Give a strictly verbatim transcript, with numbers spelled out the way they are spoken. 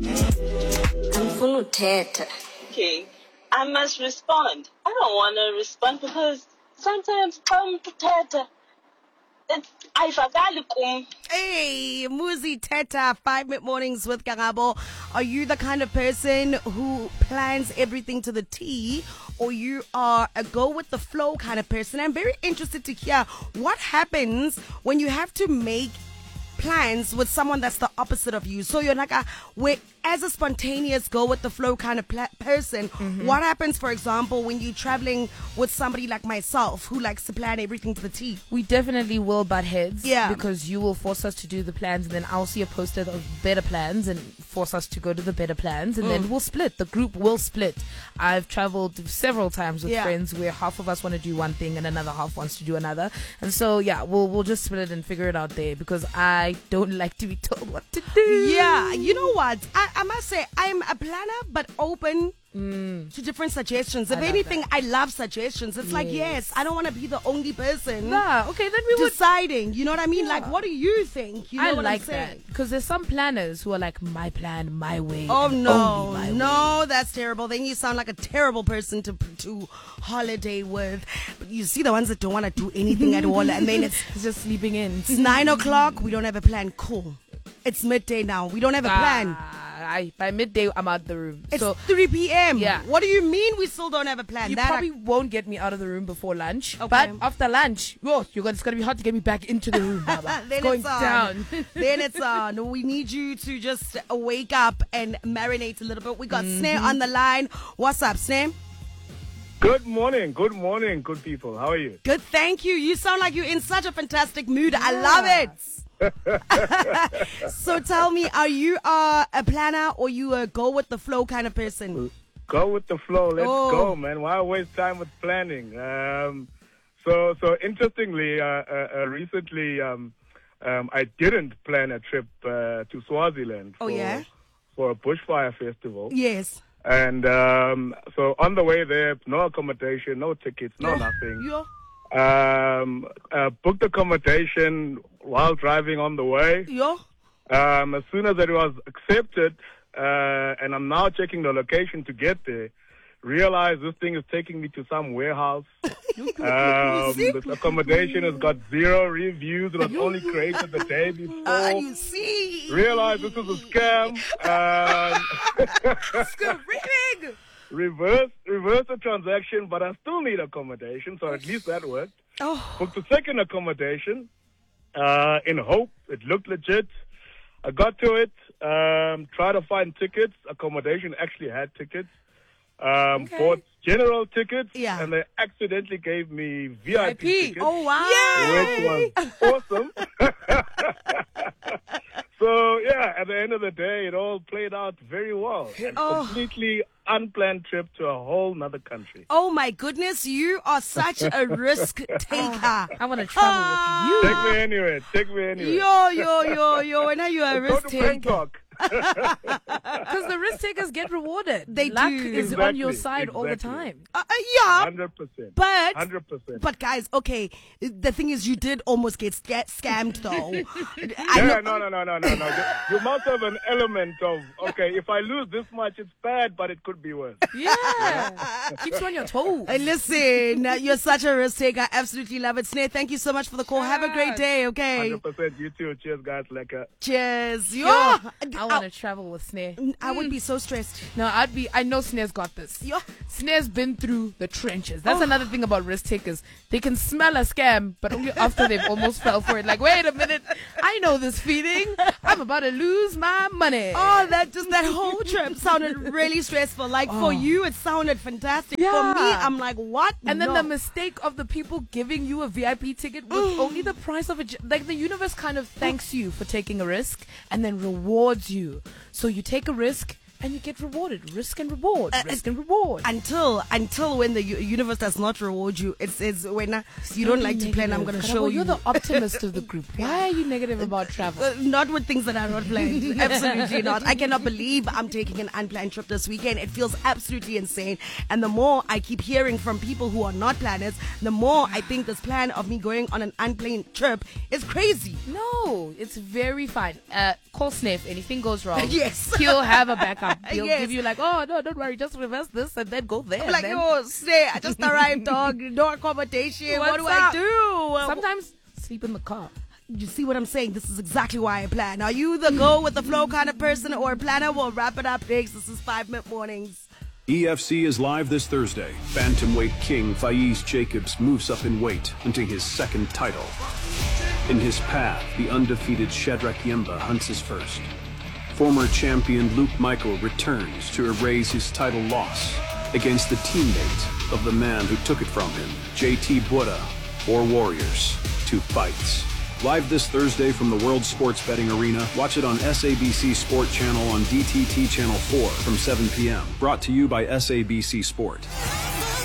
Angifuna uthetha. Okay, I must respond. I don't want to respond because sometimes xa umuntu uthetha ayivakali kum. Hey, Muzi Teta, five minute mornings with Karabo. Are you the kind of person who plans everything to the T, or you are a go with the flow kind of person? I'm very interested to hear what happens when you have to make plans with someone that's the opposite of you. So you're like a, where, as a spontaneous go with the flow kind of pla- person, mm-hmm. What happens, for example, when you're traveling with somebody like myself who likes to plan everything to the T? We definitely will butt heads. Yeah. Because you will force us to do the plans, and then I'll see a poster of better plans and force us to go to the better plans, and mm. then we'll split. The group will split. I've traveled several times with yeah. friends where half of us want to do one thing and another half wants to do another. And so, yeah, we'll we'll just split it and figure it out there, because I don't like to be told what to do. Yeah, you know what? I, I must say, I'm a planner, but open mm. to different suggestions. If I anything, that. I love suggestions. It's yes. like, yes, I don't want to be the only person nah, okay, then we deciding. Would, you know what I mean? yeah. Like, what do you think? You know I what like I'm saying? that. Because there's some planners who are like, my plan, my way. Oh, no. My no, way. That's terrible. Then you sound like a terrible person to to holiday with. But you see the ones that don't want to do anything at all. And then it's, it's just sleeping in. It's nine o'clock. We don't have a plan. Cool. It's midday now. We don't have a plan. Ah, I, by midday, I'm out the room. It's so, three p.m. Yeah. What do you mean we still don't have a plan? You that probably I... won't get me out of the room before lunch. Okay. But after lunch, whoa, you're gonna, it's going to be hard to get me back into the room, Baba. Then it's going it's on. down. Then it's on. We need you to just wake up and marinate a little bit. We got mm-hmm. Snare on the line. What's up, Snare? Good morning, good morning, good people. How are you? Good, thank you. You sound like you're in such a fantastic mood. Yeah. I love it. So tell me, are you uh, a planner or you a go with the flow kind of person? Go with the flow. Let's oh. go, man. Why waste time with planning? Um, so, so interestingly, uh, uh, uh, recently, um, um, I didn't plan a trip uh, to Swaziland. Oh for, yeah, for a bushfire festival. Yes. And um, so on the way there, no accommodation, no tickets, no Yo. nothing. Yo. Um, uh, booked accommodation while driving on the way. Yo. Um, as soon as it was accepted, uh, and I'm now checking the location to get there, realize this thing is taking me to some warehouse. um, this accommodation has got zero reviews. It was only created the day before. Ah, you see. Realize this is a scam. Um, Screaming. Reverse, reverse the transaction, but I still need accommodation, so at least that worked. Oh. Booked the second accommodation, uh, in hope it looked legit. I got to it, um, tried to find tickets. Accommodation actually had tickets. Um, okay. Bought general tickets, yeah. and they accidentally gave me V I P, V I P. tickets. Oh, wow. Which was awesome. So, yeah, at the end of the day, it all played out very well. And oh. completely unplanned trip to a whole nother country. Oh, my goodness. You are such a risk taker. I want to travel uh, with you. Take me anywhere. Take me anywhere. Yo, yo, yo, yo. And now you're a risk taker. Bangkok. Because the risk takers get rewarded. They Luck do. is exactly, on your side exactly. all the time. Uh, uh, yeah. one hundred percent. But, one hundred percent. but guys, okay, the thing is you did almost get sca- scammed though. yeah, no, no, no, no, no, no. You must have an element of, okay, if I lose this much, it's bad, but it could be worse. Yeah. Keeps you on your toes. Hey, listen, uh, you're such a risk taker. I absolutely love it. Snare, thank you so much for the call. Have a great day, okay? one hundred percent. You too. Cheers, guys. Like a... Cheers. Yo. Yo, I want to travel with Snare. I would be so stressed. No, I'd be. I know Snare's got this. Yo. Snare's been through the trenches. That's Oh. another thing about risk takers. They can smell a scam, but only after they've almost fell for it. Like, wait a minute, I know this feeling. I'm about to lose my money. Oh, that just that whole trip sounded really stressful. Like Oh. for you, it sounded fantastic. Yeah. For me, I'm like, what? And then No. the mistake of the people giving you a V I P ticket with only the price of a... j- Like, the universe kind of thanks you for taking a risk and then rewards you. So you take a risk, And you get rewarded. Risk and reward. Uh, risk and reward. Until until when the u- universe does not reward you, it says, when uh, you don't like negative. to plan, I'm going to show you. You're the optimist of the group. Why are you negative about travel? Uh, not with things that are not planned. Absolutely not. I cannot believe I'm taking an unplanned trip this weekend. It feels absolutely insane. And the more I keep hearing from people who are not planners, the more I think this plan of me going on an unplanned trip is crazy. No, it's very fine. Uh, call Sniff. Anything goes wrong. Yes. He'll have a backup. He'll yes. give you like, oh, no, don't worry. Just reverse this and then go there. I'm like, oh, stay. I just arrived, dog. No accommodation. What's what do up? I do? Sometimes sleep in the car. You see what I'm saying? This is exactly why I plan. Are you the go with the flow kind of person or a planner? We'll wrap it up next. This is Five Minute Mornings. E F C is live this Thursday. Bantamweight king Faiz Jacobs moves up in weight into his second title. In his path, the undefeated Shadrach Yemba hunts his first. Former champion Luke Michael returns to erase his title loss against the teammate of the man who took it from him, J T Bora, or Warriors, two fights. Live this Thursday from the World Sports Betting Arena. Watch it on S A B C Sport Channel on D T T Channel four from seven p.m. Brought to you by S A B C Sport.